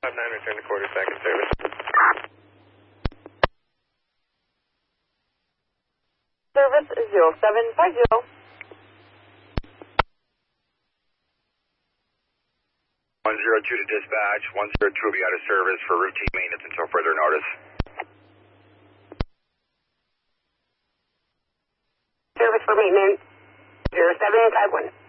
9, return to quarter second service. Service 0750. 102 to dispatch. 102 will be out of service for routine maintenance until further notice. Service for maintenance 0751.